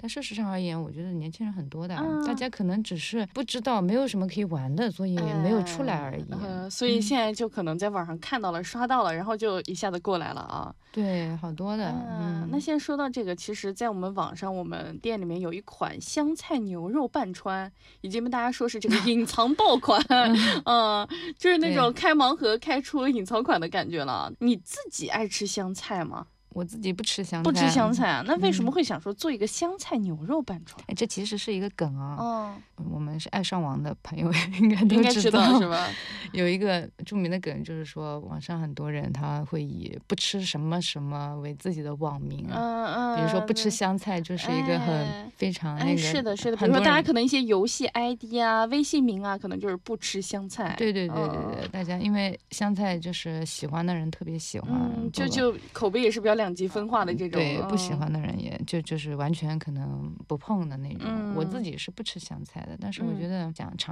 但事实上而言，我觉得年轻人很多的，大嗯家可能只是不知道没有什么可以玩的，所以没有出来而已。 所以现在就可能在网上看到了、刷到了，然后就一下子过来了啊。 对，好多的。 那现在说到这个，其实在我们网上，我们店里面有一款香菜牛肉半川，已经被大家说是这个隐藏爆款，就是那种开盲盒开出隐藏款的感觉了。你自己爱吃香菜吗？ 我自己不吃香菜， 不吃香菜啊？那为什么会想说做一个香菜牛肉半川？ 哎，这其实是一个梗啊。 哦， 我们是爱上网的朋友应该都应该知知道道是吧？ 有一个著名的梗，就是说网上很多人他会以不吃什么什么为自己的网名，比如说不吃香菜就是一个很非常那个， 是的，是的。比如说大家可能一些游戏 ID 啊、微信名啊，可能就是不吃香菜。 对，大家因为香菜就是喜欢的人特别喜欢， 就口碑也是比较两极分化的这种。 对，不喜欢的人也就是完全可能不碰的那种。我自己是不吃香菜的，但是我觉得讲尝